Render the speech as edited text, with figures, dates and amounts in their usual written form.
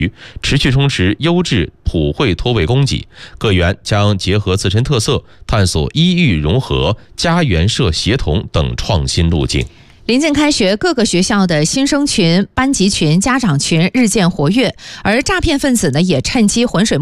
持续充实优质普惠托位供给，各园将结合自身特色，探索医育融合、家园社协同等创新路径。 临近开学，各个学校的新生群、班级群、家长群日渐活跃，而诈骗分子呢也趁机浑水